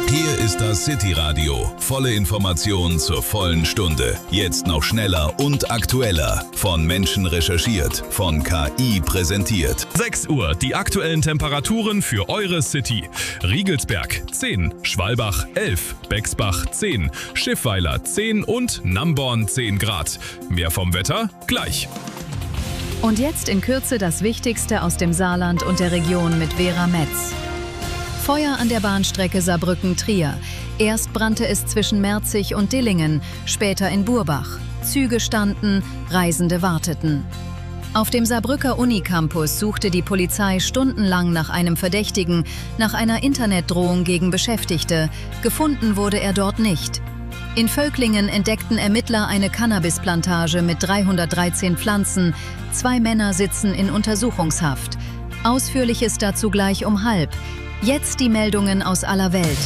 Hier ist das City Radio. Volle Informationen zur vollen Stunde. Jetzt noch schneller und aktueller. Von Menschen recherchiert, von KI präsentiert. 6 Uhr, die aktuellen Temperaturen für eure City. Riegelsberg 10, Schwalbach 11, Bexbach 10, Schiffweiler 10 und Namborn 10 Grad. Mehr vom Wetter gleich. Und jetzt in Kürze das Wichtigste aus dem Saarland und der Region mit Vera Metz. Feuer an der Bahnstrecke Saarbrücken-Trier. Erst brannte es zwischen Merzig und Dillingen, später in Burbach. Züge standen, Reisende warteten. Auf dem Saarbrücker Unicampus suchte die Polizei stundenlang nach einem Verdächtigen, nach einer Internetdrohung gegen Beschäftigte. Gefunden wurde er dort nicht. In Völklingen entdeckten Ermittler eine Cannabisplantage mit 313 Pflanzen. 2 Männer sitzen in Untersuchungshaft. Ausführliches dazu gleich um 12:30. Jetzt die Meldungen aus aller Welt.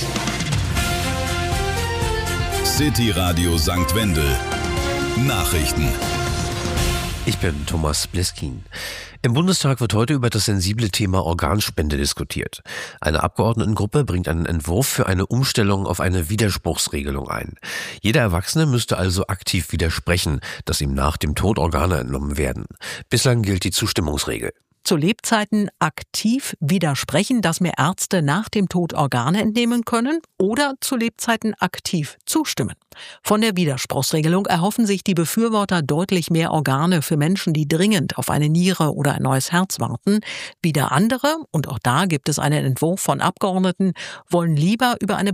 City Radio St. Wendel. Nachrichten. Ich bin Thomas Bleskin. Im Bundestag wird heute über das sensible Thema Organspende diskutiert. Eine Abgeordnetengruppe bringt einen Entwurf für eine Umstellung auf eine Widerspruchsregelung ein. Jeder Erwachsene müsste also aktiv widersprechen, dass ihm nach dem Tod Organe entnommen werden. Bislang gilt die Zustimmungsregel. Zu Lebzeiten aktiv widersprechen, dass mir Ärzte nach dem Tod Organe entnehmen können, oder zu Lebzeiten aktiv zustimmen. Von der Widerspruchsregelung erhoffen sich die Befürworter deutlich mehr Organe für Menschen, die dringend auf eine Niere oder ein neues Herz warten. Wieder andere, und auch da gibt es einen Entwurf von Abgeordneten, wollen lieber über eine